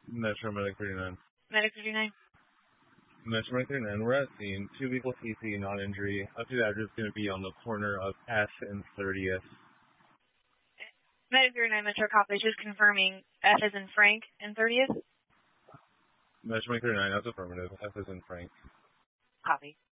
Metro Medic 39. Medic 39. Metro Medic 39, we're at scene. 2 people TC, non-injury. Up to the address is going to be on the corner of F and 30th. Medic 39, Metro copy. Just confirming F is in Frank and 30th? Metro Medic 39, that's affirmative. F is in Frank. Copy.